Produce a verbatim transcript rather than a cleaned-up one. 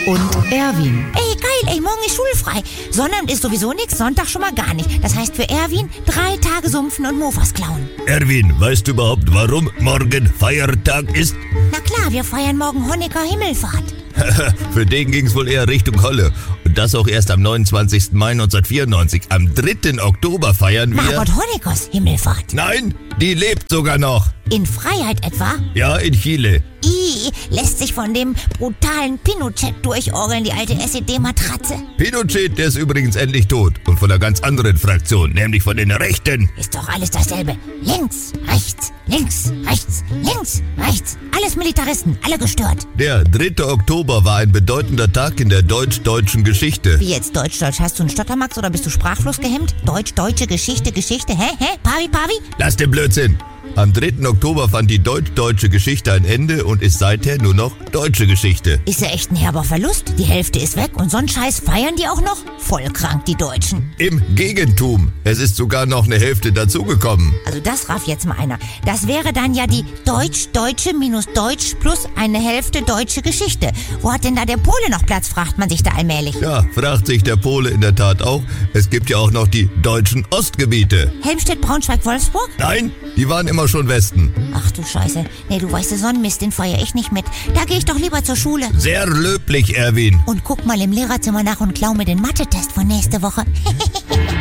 und Erwin. Ey, geil, ey, morgen ist schulfrei. Sonnabend ist sowieso nix, Sonntag schon mal gar nicht. Das heißt für Erwin, drei Tage sumpfen und Mofas klauen. Erwin, weißt du überhaupt, warum morgen Feiertag ist? Na klar, wir feiern morgen Honecker Himmelfahrt. Für den ging's wohl eher Richtung Holle. Und das auch erst am neunundzwanzigsten Mai neunzehnhundertvierundneunzig. Am dritten Oktober feiern wir... Margot Honeckers Himmelfahrt. Nein, die lebt sogar noch. In Freiheit etwa? Ja, in Chile. I, lässt sich von dem brutalen Pinochet durchorgeln, die alte S E D-Matratze. Pinochet, der ist übrigens endlich tot. Und von einer ganz anderen Fraktion, nämlich von den Rechten. Ist doch alles dasselbe. Links, rechts, links, rechts, links, rechts. Alles Militaristen, alle gestört. Der dritte Oktober war ein bedeutender Tag in der deutsch-deutschen Geschichte. Wie jetzt Deutsch-Deutsch? Hast du einen Stottermax oder bist du sprachlos gehemmt? Deutsch-deutsche Geschichte, Geschichte, hä, hä? Pavi, Pavi? Lass den Blödsinn. Am dritten Oktober fand die deutsch-deutsche Geschichte ein Ende und ist seither nur noch deutsche Geschichte. Ist ja echt ein herber Verlust. Die Hälfte ist weg und so einen Scheiß feiern die auch noch? Voll krank, die Deutschen. Im Gegentum. Es ist sogar noch eine Hälfte dazugekommen. Also das raff jetzt mal einer. Das wäre dann ja die deutsch-deutsche minus deutsch plus eine Hälfte deutsche Geschichte. Wo hat denn da der Pole noch Platz, fragt man sich da allmählich. Ja, fragt sich der Pole in der Tat auch. Es gibt ja auch noch die deutschen Ostgebiete. Helmstedt, Braunschweig, Wolfsburg? Nein, die waren immer schon Westen. Ach du Scheiße. Nee, du weißt, so einen Mist, den feier ich nicht mit. Da gehe ich doch lieber zur Schule. Sehr löblich, Erwin. Und guck mal im Lehrerzimmer nach und klau mir den Mathe-Test von nächste Woche.